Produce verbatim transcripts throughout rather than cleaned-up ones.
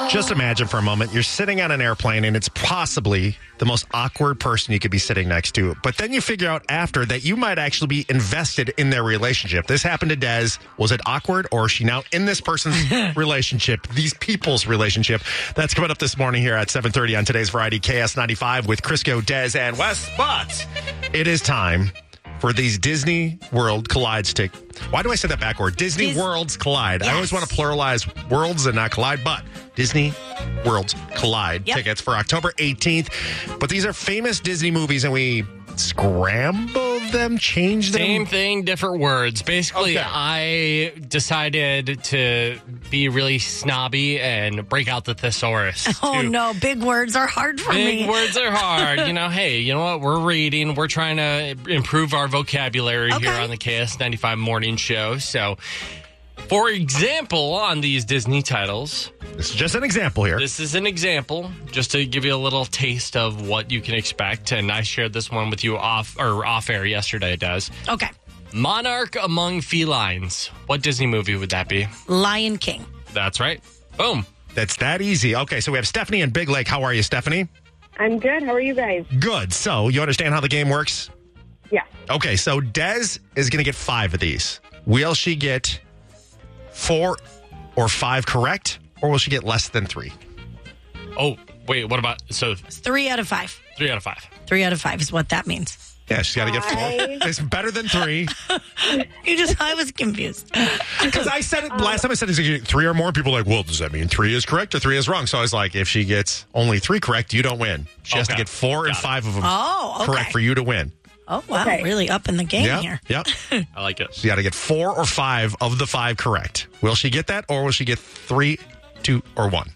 Just imagine for a moment, you're sitting on an airplane and it's possibly the most awkward person you could be sitting next to. But then you figure out after that you might actually be invested in their relationship. This happened to Des. Was it awkward or is she now in this person's relationship, these people's relationship? That's coming up this morning here at seven thirty on today's Variety K S ninety-five with Crisco, Des, and Wes. But it is time for these Disney World Collide stick. Why do I say that backward? Disney Dis- Worlds Collide. Yes. I always want to pluralize worlds and not collide, but Disney Worlds Collide Yep. tickets for October eighteenth. But these are famous Disney movies, and we scramble them, change them. Same thing, different words. Basically, Okay. I decided to be really snobby and break out the thesaurus. Oh, to- no. Big words are hard for Big me. words are hard. You know, hey, you know what? We're reading. We're trying to improve our vocabulary Okay. here on the K S ninety-five morning show. So, for example, on these Disney titles, This is just an example here. this is an example just to give you a little taste of what you can expect. And I shared this one with you off or off air yesterday, it does. Okay. Monarch Among Felines. What Disney movie would that be? Lion King. That's right. Boom. That's that easy. Okay, so we have Stephanie and Big Lake. How are you, Stephanie? I'm good. How are you guys? Good. So you understand how the game works? Yeah. Okay, so Des is going to get five of these. Will she get four or five correct, or will she get less than three? Oh, wait, what about, so It's three out of five. three out of five. Three out of five is what that means. Yeah, she's got to get four. Five. It's better than three. You just, I was confused. Because I said it last time I said it's three or more. People are like, well, does that mean three is correct or three is wrong? So I was like, if she gets only three correct, you don't win. She has to Okay. get four and Got it. five of them Oh, okay. correct for you to win. Oh, wow. Okay. Really up in the game Yep. here. Yep. I like it. She got to get four or five of the five correct. Will she get that, or will she get three, two, or one?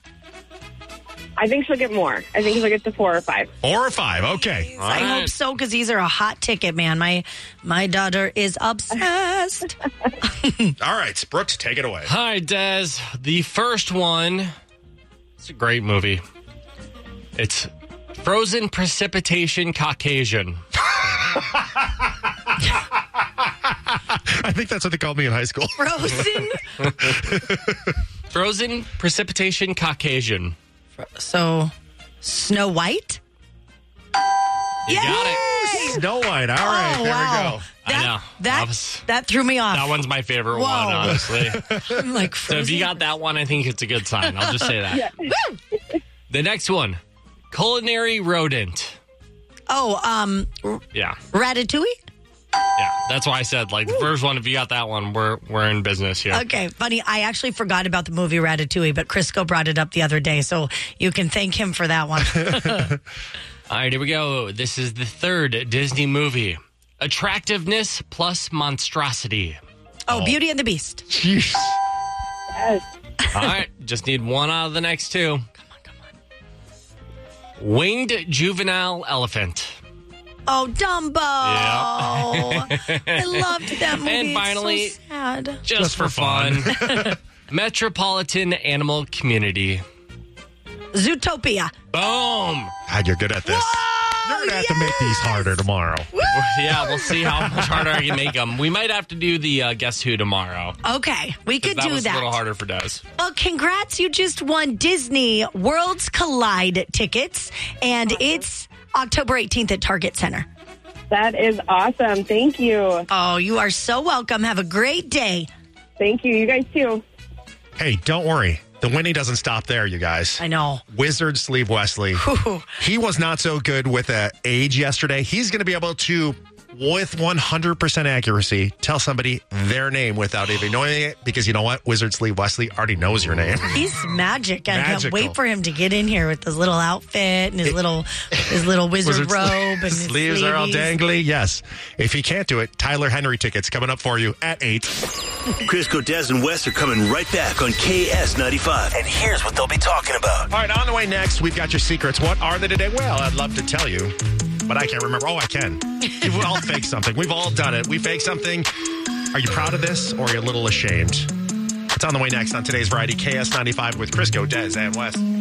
I think she'll get more. I think she'll get to four or five. Or a five. Okay. I right. hope so, because these are a hot ticket, man. My my daughter is obsessed. All right. Brooks, take it away. Hi, Des. The first one, it's a great movie. It's Frozen Precipitation Caucasian. I think that's what they called me in high school. Frozen. Frozen Precipitation Caucasian. So, Snow White? You got it. Snow White. All right. Oh, there wow. we go. I That, know. That, I was- that threw me off. That one's my favorite Whoa. one, honestly. I'm like, So Frozen. if you got that one, I think it's a good sign. I'll just say that. Woo! The next one, Culinary Rodent. Oh, um, Yeah. Ratatouille? Yeah. That's why I said, like, the first one, if you got that one, we're we're in business here. Okay, funny. I actually forgot about the movie Ratatouille, but Crisco brought it up the other day, so you can thank him for that one. All right, here we go. This is the third Disney movie. Attractiveness plus monstrosity. Oh, Beauty and the Beast. Jeez. Yes. All right, just need one out of the next two. Come on, come on. Winged juvenile elephant. Oh, Dumbo. I loved that movie. And It's finally- so sad. Just, Just for, for fun. Metropolitan Animal Community. Zootopia. Boom. God, you're good at this. You're going to have to make these harder tomorrow. Yeah, we'll see how much harder I can make them. We might have to do the uh, Guess Who tomorrow. Okay, we could That do was that. a little harder for Des. Well, congrats. You just won Disney Worlds Collide tickets, and it's October eighteenth at Target Center. That is awesome. Thank you. Oh, you are so welcome. Have a great day. Thank you. You guys too. Hey, don't worry. The winning doesn't stop there, you guys. I know. Wizard Sleeve Wesley. He was not so good with uh, age yesterday. He's going to be able to, with one hundred percent accuracy, tell somebody their name without even knowing it. Because you know what? Wizard Sleeve Wesley already knows your name. He's magic. I can't Magical. wait for him to get in here with his little outfit and his little his little wizard, Wizard robe sleeve- and his sleeves are all sleeveys. dangly. Yes. If he can't do it, Tyler Henry tickets coming up for you at eight. Crisco, Des, and West are coming right back on K S ninety-five. And here's what they'll be talking about. All right, on the way next, we've got your secrets. What are they today? Well, I'd love to tell you, but I can't remember. Oh, I can. We've all faked something. We've all done it. We faked something. Are you proud of this, or are you a little ashamed? It's on the way next on today's Variety K S ninety-five with Crisco, Des, and West.